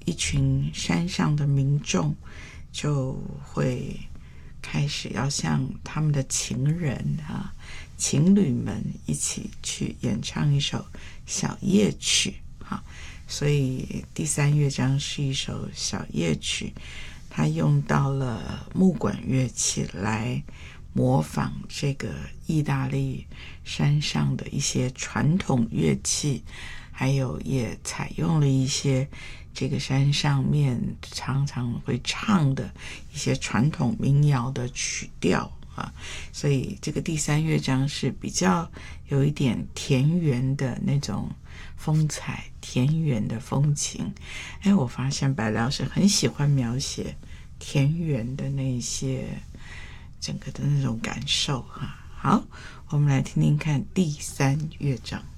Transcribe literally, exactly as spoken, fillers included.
一群山上的民众就会开始要向他们的情人啊、情侣们一起去演唱一首小夜曲啊，所以第三乐章是一首小夜曲，它用到了木管乐器来模仿这个意大利山上的一些传统乐器，还有也采用了一些这个山上面常常会唱的一些传统民谣的曲调啊，所以这个第三乐章是比较有一点田园的那种风采，田园的风情。哎，我发现白老师很喜欢描写田园的那些整个的那种感受哈、啊。好，我们来听听看第三乐章。